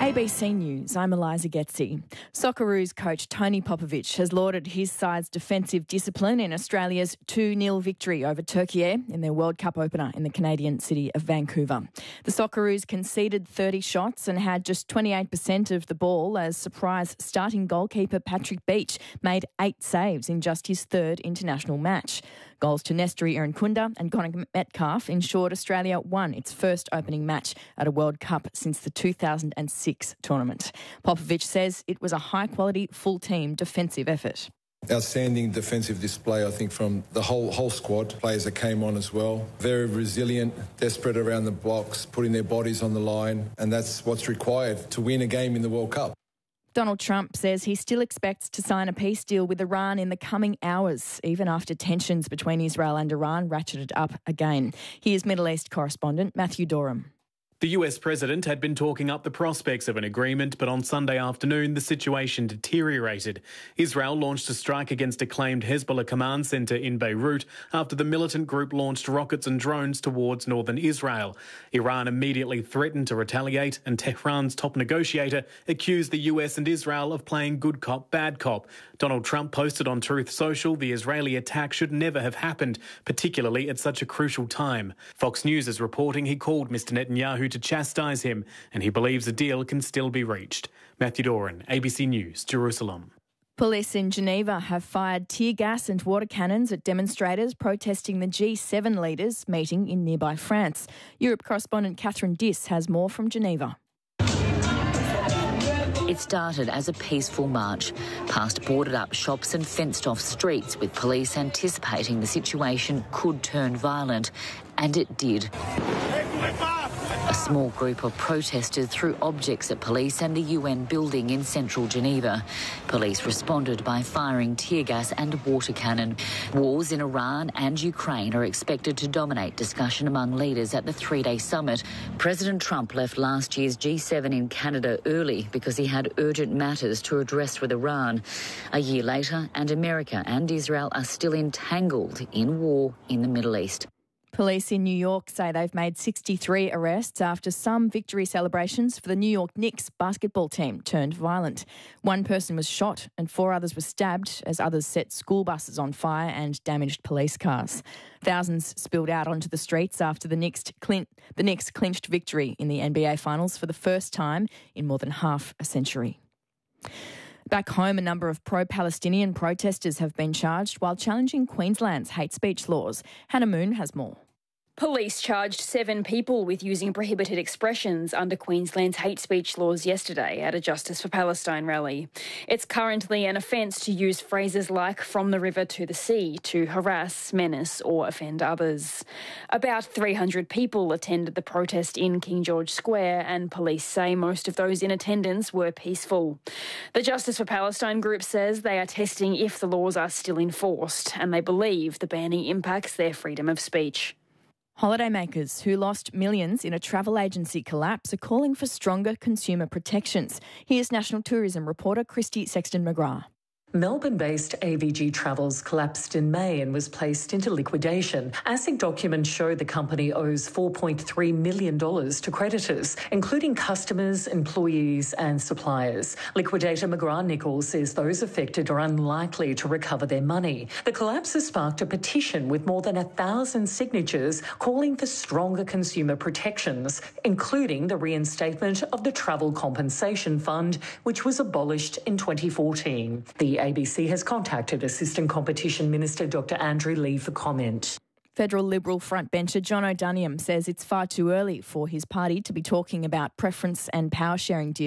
ABC News, I'm Eliza Getzi. Socceroos coach Tony Popovic has lauded his side's defensive discipline in Australia's 2-0 victory over Turkey in their World Cup opener in the Canadian city of Vancouver. The Socceroos conceded 30 shots and had just 28% of the ball as surprise starting goalkeeper Patrick Beach made 8 saves in just his third international match. Goals to Nestory Irankunda and Connor Metcalfe ensured Australia won its first opening match at a World Cup since the 2006 tournament. Popovic says it was a high-quality, full-team defensive effort. Outstanding defensive display, I think, from the whole squad, players that came on as well. Very resilient, desperate around the box, putting their bodies on the line, and that's what's required to win a game in the World Cup. Donald Trump says he still expects to sign a peace deal with Iran in the coming hours, even after tensions between Israel and Iran ratcheted up again. Here's Middle East correspondent Matthew Dorham. The US president had been talking up the prospects of an agreement, but on Sunday afternoon, the situation deteriorated. Israel launched a strike against a claimed Hezbollah command centre in Beirut after the militant group launched rockets and drones towards northern Israel. Iran immediately threatened to retaliate, and Tehran's top negotiator accused the US and Israel of playing good cop, bad cop. Donald Trump posted on Truth Social the Israeli attack should never have happened, particularly at such a crucial time. Fox News is reporting he called Mr Netanyahu to chastise him, and he believes a deal can still be reached. Matthew Doran, ABC News, Jerusalem. Police in Geneva have fired tear gas and water cannons at demonstrators protesting the G7 leaders meeting in nearby France. Europe correspondent Catherine Diss has more from Geneva. It started as a peaceful march, past boarded-up shops and fenced-off streets, with police anticipating the situation could turn violent, and it did. A small group of protesters threw objects at police and the UN building in central Geneva. Police responded by firing tear gas and water cannon. Wars in Iran and Ukraine are expected to dominate discussion among leaders at the 3-day summit. President Trump left last year's G7 in Canada early because he had urgent matters to address with Iran. A year later, and America and Israel are still entangled in war in the Middle East. Police in New York say they've made 63 arrests after some victory celebrations for the New York Knicks basketball team turned violent. One person was shot and 4 others were stabbed as others set school buses on fire and damaged police cars. Thousands spilled out onto the streets after the Knicks clinched victory in the NBA Finals for the first time in more than half a century. Back home, a number of pro-Palestinian protesters have been charged while challenging Queensland's hate speech laws. Hannah Moon has more. Police charged 7 people with using prohibited expressions under Queensland's hate speech laws yesterday at a Justice for Palestine rally. It's currently an offence to use phrases like "from the river to the sea" to harass, menace or offend others. About 300 people attended the protest in King George Square, and police say most of those in attendance were peaceful. The Justice for Palestine group says they are testing if the laws are still enforced, and they believe the banning impacts their freedom of speech. Holidaymakers who lost millions in a travel agency collapse are calling for stronger consumer protections. Here's National Tourism reporter Christy Sexton-McGrath. Melbourne-based AVG Travels collapsed in May and was placed into liquidation. ASIC documents show the company owes $4.3 million to creditors, including customers, employees and suppliers. Liquidator McGrath-Nichols says those affected are unlikely to recover their money. The collapse has sparked a petition with more than 1,000 signatures calling for stronger consumer protections, including the reinstatement of the Travel Compensation Fund, which was abolished in 2014. The ABC has contacted Assistant Competition Minister Dr Andrew Lee for comment. Federal Liberal frontbencher John O'Doniam says it's far too early for his party to be talking about preference and power sharing deals